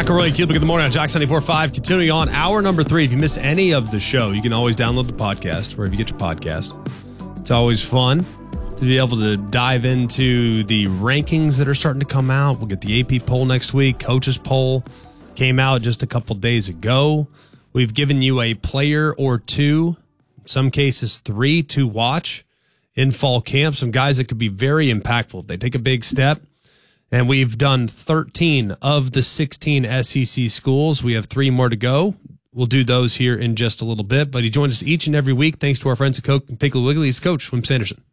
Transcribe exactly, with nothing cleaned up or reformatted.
McElroy and Cubic in the morning on Jax ninety-four point five. Continuing on hour number three. If you missed any of the show, you can always download the podcast wherever you get your podcast. It's always fun to be able to dive into the rankings that are starting to come out. We'll get the A P poll next week. Coaches poll came out just a couple days ago. We've given you a player or two, in some cases three, to watch in fall camp. Some guys that could be very impactful. They take a big step. And we've done thirteen of the sixteen S E C schools. We have three more to go. We'll do those here in just a little bit. But he joins us each and every week. Thanks to our friends at Coke and Piggly Wiggly. He's Coach Wim Sanderson.